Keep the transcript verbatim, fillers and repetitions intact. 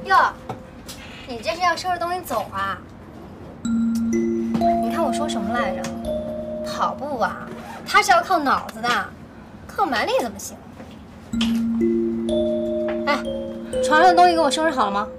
哟，你这是要收拾东西走啊？你看我说什么来着？跑步啊，它是要靠脑子的，靠蛮力怎么行？哎，床上的东西给我收拾好了吗？